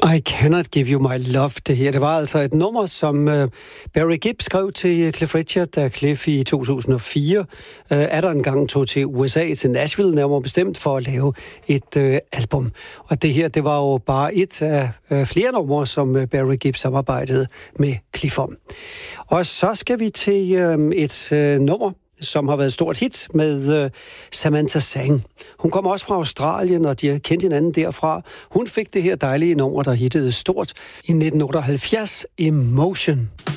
I Cannot Give You My Love, det her. Det var altså et nummer, som Barry Gibb skrev til Cliff Richard, da Cliff i 2004 der engang tog til USA, til Nashville, nærmere bestemt, for at lave et album. Og det her, det var jo bare et af flere numre, som Barry Gibb samarbejdede med Cliff om. Og så skal vi til et nummer, som har været et stort hit med Samantha Sang. Hun kommer også fra Australien, og de har kendt hinanden derfra. Hun fik det her dejlige nummer, der hittede stort i 1978, Emotion.